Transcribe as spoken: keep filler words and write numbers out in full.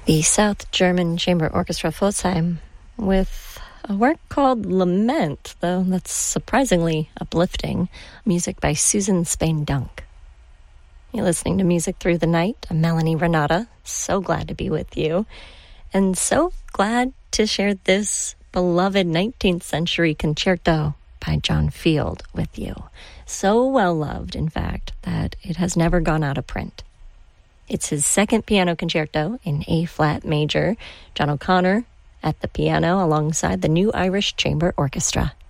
The South German Chamber Orchestra Pforzheim with a work called Lament, though that's surprisingly uplifting, music by Susan Spain-Dunk. You're listening to Music Through the Night. I'm Melanie Renata. So glad to be with you, and so glad to share this beloved nineteenth century concerto by John Field with you. So well loved, in fact, that it has never gone out of print. It's his second piano concerto in A-flat major. John O'Connor at the piano alongside the New Irish Chamber Orchestra.